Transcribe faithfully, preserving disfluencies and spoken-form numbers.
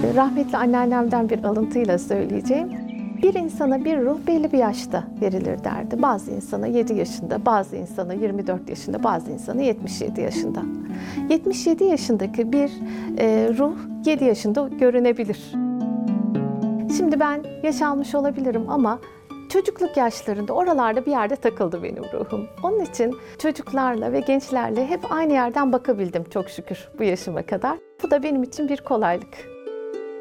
Rahmetli anneannemden bir alıntıyla söyleyeceğim. Bir insana bir ruh belli bir yaşta verilir derdi. Bazı insana yedi yaşında, bazı insana yirmi dört yaşında, bazı insana yetmiş yedi yaşında. yetmiş yedi yaşındaki bir e, ruh yedi yaşında görünebilir. Şimdi ben yaş almış olabilirim ama çocukluk yaşlarında oralarda bir yerde takıldı benim ruhum. Onun için çocuklarla ve gençlerle hep aynı yerden bakabildim çok şükür bu yaşıma kadar. Bu da benim için bir kolaylık.